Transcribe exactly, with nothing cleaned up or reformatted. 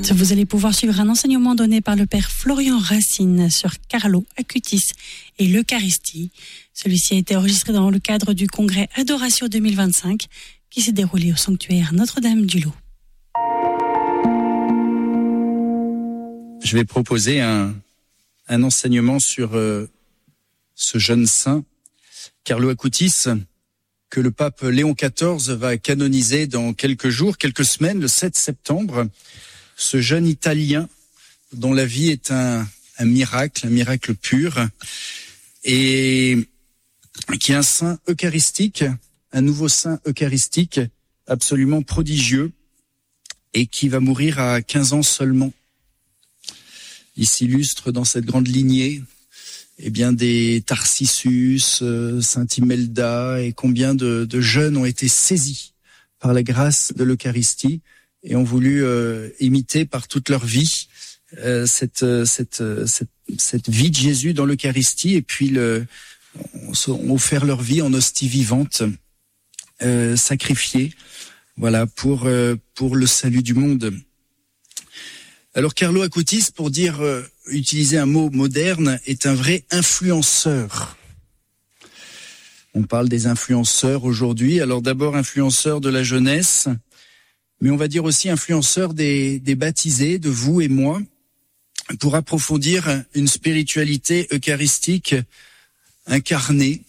Vous allez pouvoir suivre un enseignement donné par le père Florian Racine sur Carlo Acutis et l'Eucharistie. Celui-ci a été enregistré dans le cadre du congrès Adoratio deux mille vingt-cinq qui s'est déroulé au sanctuaire Notre-Dame-du-Lot. Je vais proposer un, un enseignement sur euh, ce jeune saint, Carlo Acutis, que le pape Léon quatorze va canoniser dans quelques jours, quelques semaines, le sept septembre. Ce jeune Italien dont la vie est un, un miracle, un miracle pur, et qui est un saint eucharistique, un nouveau saint eucharistique absolument prodigieux, et qui va mourir à quinze ans seulement. Il s'illustre dans cette grande lignée eh bien des Tarsissus, euh, Saint Imelda, et combien de, de jeunes ont été saisis par la grâce de l'Eucharistie et ont voulu euh, imiter par toute leur vie euh, cette, cette, cette, cette vie de Jésus dans l'Eucharistie, et puis le, ont offert leur vie en hostie vivante, euh, sacrifiée, voilà, pour, euh, pour le salut du monde. Alors Carlo Acutis, pour dire, euh, utiliser un mot moderne, est un vrai influenceur. On parle des influenceurs aujourd'hui. Alors d'abord influenceur de la jeunesse, mais on va dire aussi influenceur des, des baptisés, de vous et moi, pour approfondir une spiritualité eucharistique incarnée,